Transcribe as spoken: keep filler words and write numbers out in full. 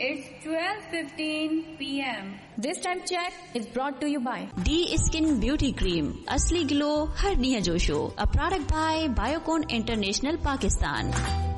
It's twelve fifteen p m This time check is brought to you by D Skin Beauty Cream. असली glow हर दिया जोशो. A product by Biocon International Pakistan.